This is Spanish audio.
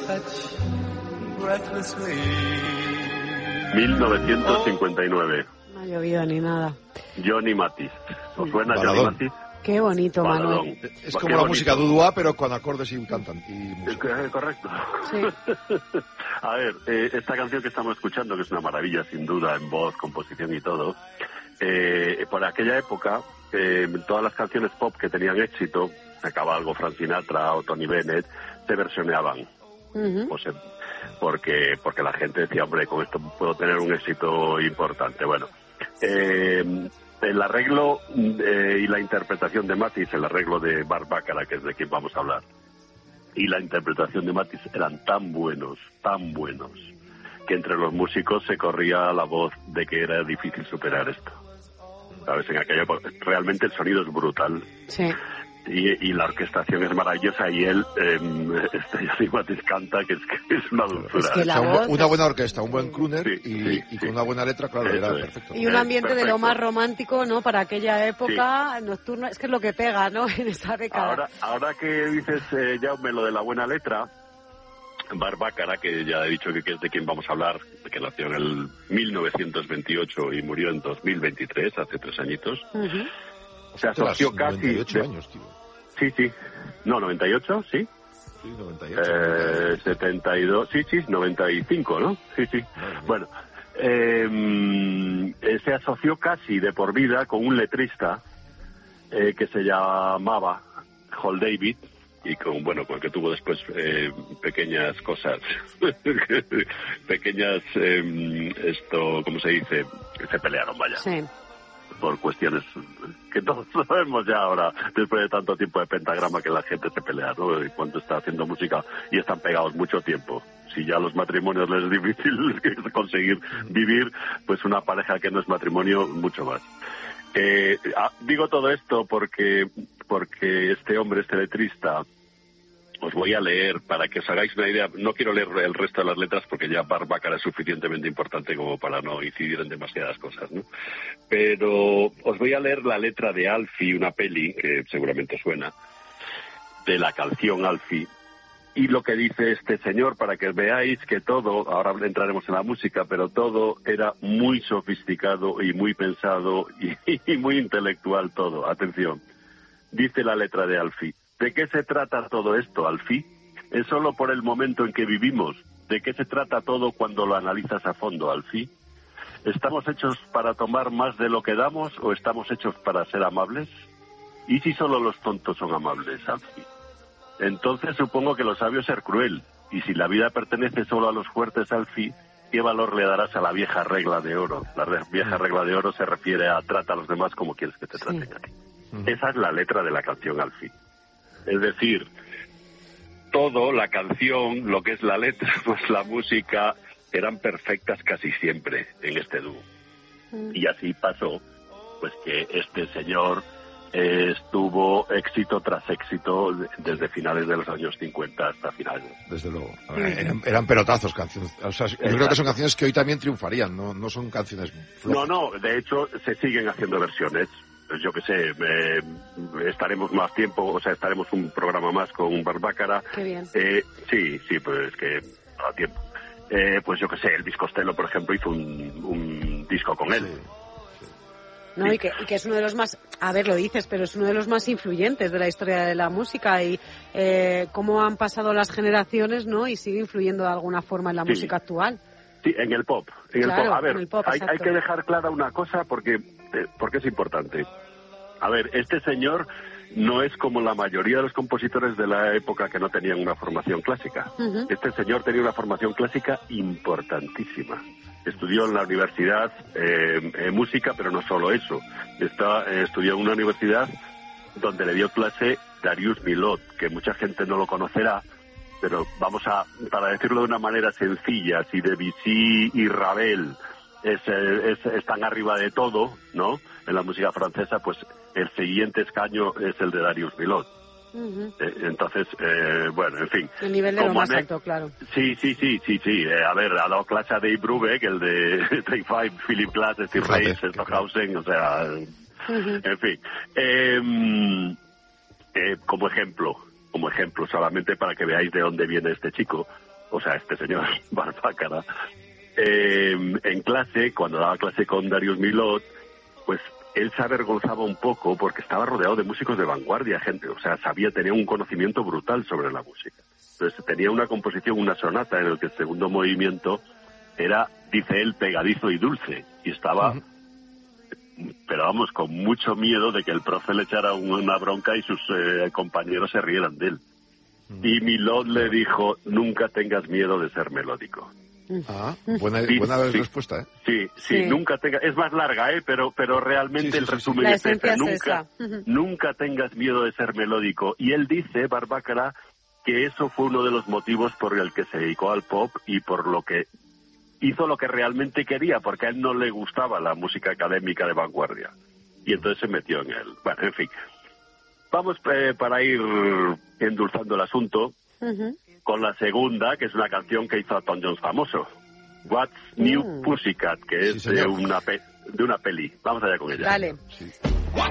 1959. No ha llovido ni nada. Johnny Mathis. ¿Os suena Johnny Mathis? Qué bonito, Manuel. Es como la música dudua, pero con acordes y cantan. Correcto. Sí. A ver, esta canción que estamos escuchando, que es una maravilla sin duda, en voz, composición y todo, por aquella época, todas las canciones pop que tenían éxito, sacaba algo Frank Sinatra o Tony Bennett, se versioneaban. Uh-huh. Porque la gente decía, hombre, con esto puedo tener un éxito importante. Bueno, el arreglo y la interpretación de Mathis, el arreglo de Burt Bacharach, que es de quien vamos a hablar, y la interpretación de Mathis eran tan buenos, que entre los músicos se corría la voz de que era difícil superar esto. ¿Sabes? En aquella época, realmente el sonido es brutal. Sí. Y la orquestación es maravillosa y él, Johnny Mathis canta, que es una dulzura. Es que la voz una buena orquesta, un buen crooner y sí. con una buena letra, claro, era perfecto. Y un ambiente de lo más romántico, ¿no? Para aquella época nocturna, es que es lo que pega, ¿no? En esa década. Ahora que dices, Jaume, lo de la buena letra, Burt Bacharach, que ya he dicho que es de quien vamos a hablar, que nació en el 1928 y murió en 2023, hace 3 añitos, se asoció casi... 98 años, tío. Sí. No, 98, sí. Sí, 98. 72, sí, 95, ¿no? Sí. Bueno, se asoció casi de por vida con un letrista que se llamaba Hal David, y con el que tuvo después pequeñas cosas, pequeñas, ¿cómo se dice? Se pelearon, vaya. Sí. Por cuestiones que todos sabemos ya ahora, después de tanto tiempo de Pentagrama, que la gente se pelea, ¿no? Y cuando está haciendo música y están pegados mucho tiempo. Si ya a los matrimonios les es difícil conseguir vivir, pues una pareja que no es matrimonio, mucho más. Digo todo esto porque este hombre, este letrista, os voy a leer para que os hagáis una idea. No quiero leer el resto de las letras porque ya Burt Bacharach es suficientemente importante como para no incidir en demasiadas cosas, ¿no? Pero os voy a leer la letra de Alfie, una peli que seguramente suena, de la canción Alfie, y lo que dice este señor, para que veáis que todo, ahora entraremos en la música, pero todo era muy sofisticado y muy pensado y muy intelectual todo. Atención, dice la letra de Alfie. ¿De qué se trata todo esto, Alfie? ¿Es solo por el momento en que vivimos? ¿De qué se trata todo cuando lo analizas a fondo, Alfie? ¿Estamos hechos para tomar más de lo que damos o estamos hechos para ser amables? ¿Y si solo los tontos son amables, Alfie? Entonces supongo que lo sabio es ser cruel. Y si la vida pertenece solo a los fuertes, Alfie, ¿qué valor le darás a la vieja regla de oro? La vieja regla de oro se refiere a trata a los demás como quieres que te traten a ti. Esa es la letra de la canción, Alfie. Es decir, todo, la canción, lo que es la letra, pues la música, eran perfectas casi siempre en este dúo. Y así pasó, pues que este señor estuvo éxito tras éxito desde finales de los años 50 hasta finales. Desde luego. Eran pelotazos canciones. O sea, yo creo que son canciones que hoy también triunfarían, no son canciones flojas. No, de hecho se siguen haciendo versiones. Yo qué sé, estaremos más tiempo, o sea, estaremos un programa más con Burt Bacharach. Qué bien. Sí, pues es que a tiempo. Pues yo qué sé, Elvis Costello, por ejemplo, hizo un disco con él. Sí. No, y que es uno de los más, a ver, lo dices, pero es uno de los más influyentes de la historia de la música y cómo han pasado las generaciones, ¿no? Y sigue influyendo de alguna forma en la música actual. Sí, en el pop. Claro, A ver, en el pop, hay que dejar clara una cosa porque es importante. A ver, este señor no es como la mayoría de los compositores de la época que no tenían una formación clásica. Este señor tenía una formación clásica importantísima. Estudió en la universidad música, pero no solo eso. Estudió en una universidad donde le dio clase Darius Milhaud, que mucha gente no lo conocerá, pero para decirlo de una manera sencilla, si Debussy y Ravel están arriba de todo, ¿no?, en la música francesa, pues el siguiente escaño es el de Darius Milhaud. Entonces, bueno, en fin. El nivel de lo más alto, claro. Sí. A ver, ha dado clase a Dave Brubeck, el de Take Five, Philip Glass, Steve Reich, Stockhausen, o sea, en fin. Como ejemplo, solamente para que veáis de dónde viene este chico, o sea, este señor Barbácara, en clase, cuando daba clase con Darius Milhaud, pues él se avergonzaba un poco porque estaba rodeado de músicos de vanguardia, gente, o sea, tenía un conocimiento brutal sobre la música. Entonces tenía una composición, una sonata en el que el segundo movimiento era, dice él, pegadizo y dulce, y estaba, pero vamos, con mucho miedo de que el profe le echara una bronca y sus compañeros se rieran de él. Y Milhaud le dijo, nunca tengas miedo de ser melódico. Buena respuesta, ¿eh? Sí, nunca tengas, es más larga, pero realmente el resumen es ese, nunca tengas miedo de ser melódico. Y él dice, Barbácara, que eso fue uno de los motivos por el que se dedicó al pop y por lo que hizo lo que realmente quería, porque a él no le gustaba la música académica de vanguardia. Y entonces se metió en él. Bueno, en fin. Vamos para ir endulzando el asunto con la segunda, que es una canción que hizo a Tom Jones famoso. What's New Pussycat, que es de una peli. Vamos allá con ella. Dale. Sí.